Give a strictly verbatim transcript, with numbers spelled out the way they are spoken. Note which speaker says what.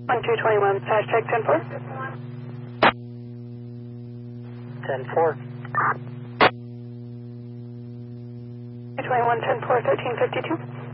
Speaker 1: one two twenty-one, hashtag ten four.
Speaker 2: ten four.
Speaker 1: two twenty-one, ten four, thirteen fifty-two.